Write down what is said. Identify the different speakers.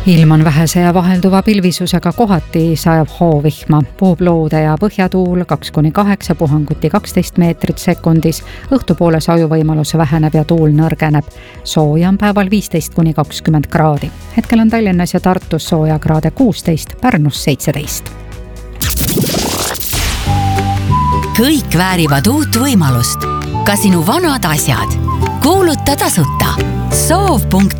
Speaker 1: Ilm on vähese ja vahelduva pilvisusega, kohati sajab hoovihma. Puhub loode ja põhjatuul 2-8, puhanguti 12 meetrit sekundis. Õhtupoole sajuvõimalus väheneb ja tuul nõrgeneb. Sooja on päeval 15-20 kraadi. Hetkel on Tallinnas ja Tartus sooja kraade 16, Pärnus 17.
Speaker 2: Kõik väärivad uut võimalust. Ka sinu vanad asjad. Kuuluta tasuta. Soov.